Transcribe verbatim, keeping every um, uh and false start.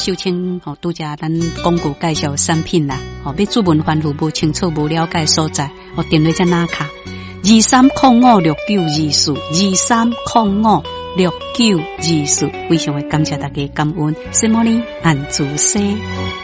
秀清吼拄则咱广告介绍产品啦，吼要注文番薯无清楚无了解所在，吼电话才拿卡二三零五六九二四二三零五六九二四，非常的感谢大家感恩，什么呢？按主西。